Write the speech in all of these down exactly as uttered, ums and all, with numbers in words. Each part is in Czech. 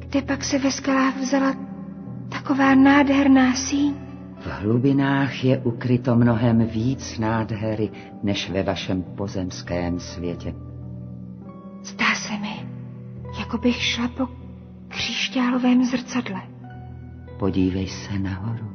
Kde pak se ve skalách vzala taková nádherná síň? V hlubinách je ukryto mnohem víc nádhery, než ve vašem pozemském světě. Zdá se mi, jako bych šla po křišťálovém zrcadle. Podívej se nahoru.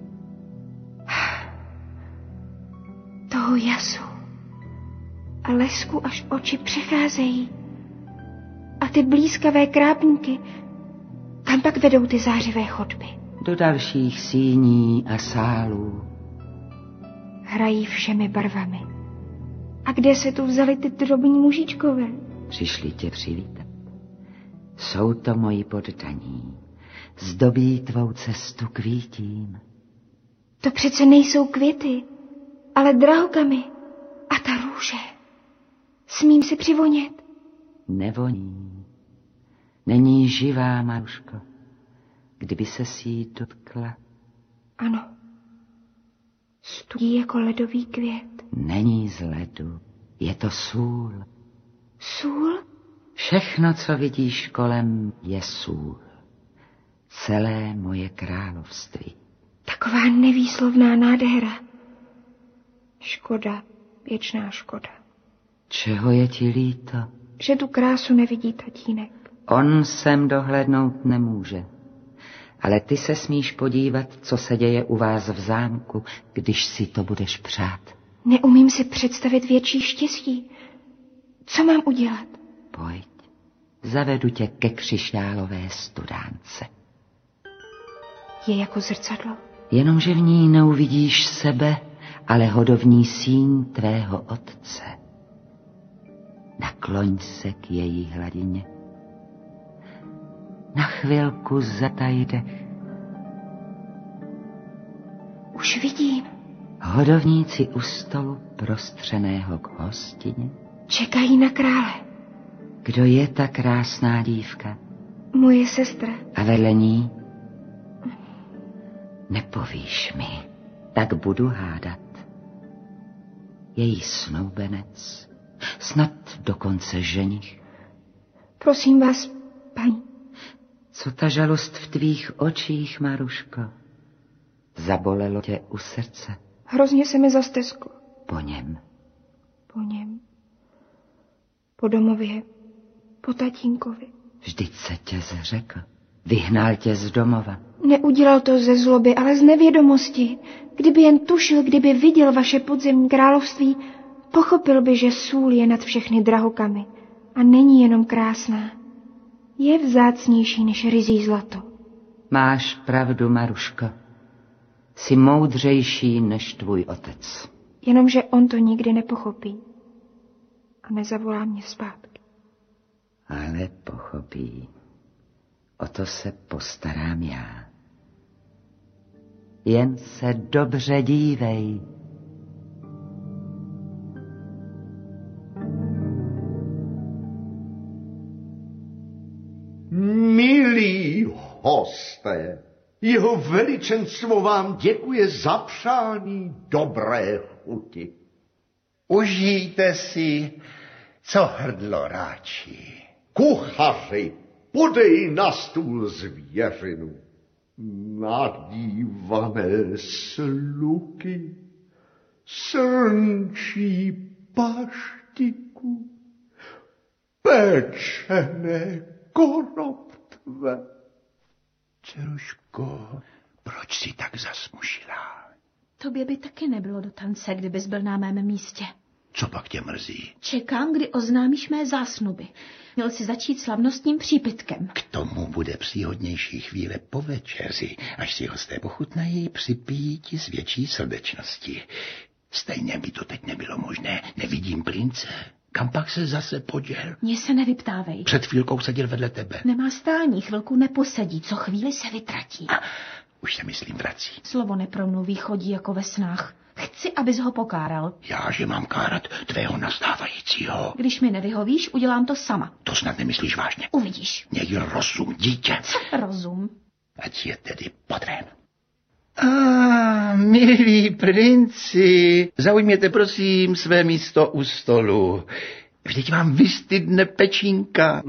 Toho jasu a lesku až oči přecházejí. A ty blízkavé krápníky, kam pak vedou ty zářivé chodby? Do dalších síní a sálů. Hrají všemi barvami. A kde se tu vzali ty drobní mužičkové? Přišli tě přivítat. Jsou to moji poddaní. Zdobí tvou cestu kvítím. To přece nejsou květy, ale drahokamy. A ta růže. Smím si přivonět? Nevoní. Není živá, Maruško. Kdyby se si jí dotkla. Ano. Studí jako ledový květ. Není z ledu. Je to sůl. Sůl? Všechno, co vidíš kolem, je sůl. Celé moje království. Taková nevýslovná nádhera. Škoda, věčná škoda. Čeho je ti líto? Že tu krásu nevidí tatínek. On sem dohlédnout nemůže. Ale ty se smíš podívat, co se děje u vás v zámku, když si to budeš přát. Neumím si představit větší štěstí. Co mám udělat? Pojď, zavedu tě ke křišťálové studánce. Je jako zrcadlo? Jenomže v ní neuvidíš sebe, ale hodovní síň tvého otce. Nakloň se k její hladině. Na chvilku zataj dech. Už vidím. Hodovníci u stolu prostřeného k hostině. Čekají na krále. Kdo je ta krásná dívka? Moje sestra. A vedle ní? Nepovíš mi, tak budu hádat. Její snoubenec, snad dokonce ženich. Prosím vás, paní. Co ta žalost v tvých očích, Maruško? Zabolelo tě u srdce? Hrozně se mi zastesklo. Po něm. Po něm. Po domově. Po tatínkovi. Vždyť se tě zřekl. Vyhnal tě z domova. Neudělal to ze zloby, ale z nevědomosti. Kdyby jen tušil, kdyby viděl vaše podzemní království, pochopil by, že sůl je nad všechny drahokamy a není jenom krásná. Je vzácnější než ryzí zlato. Máš pravdu, Maruško. Jsi moudřejší než tvůj otec. Jenomže on to nikdy nepochopí. A nezavolá mě zpátky. Ale pochopí. O to se postarám já. Jen se dobře dívej. Milí hosté, jeho veličenstvo vám děkuje za přání dobré chuti. Užijte si, co hrdlo ráčí. Kuchaři, podej na stůl zvěřinu. Nadívané sluky, srnčí paštiku, pečené koroptve. Dceruško, proč jsi tak zasmušilá? Tobě by taky nebylo do tance, kdybys byl na mém místě. Co pak tě mrzí? Čekám, kdy oznámíš mé zásnuby. Měl si začít slavnostním přípitkem. K tomu bude příhodnější chvíle po večeři, až si hosté pochutnají, připijí ti s větší srdečnosti. Stejně by to teď nebylo možné, nevidím prince. Kam pak se zase poděl? Mně se nevyptávej. Před chvílkou seděl vedle tebe. Nemá stání, chvilku neposedí, co chvíli se vytratí. A, už se myslím vrací. Slovo nepromluví, chodí jako ve snách. Chci, abys ho pokáral. Já, že mám kárat tvého nastávajícího. Když mi nevyhovíš, udělám to sama. To snad nemyslíš vážně? Uvidíš. Měj rozum, dítě. Co rozum? Ať je tedy podrén. A, milí princi, zaujměte prosím své místo u stolu. Vždyť vám vystydne pečínka.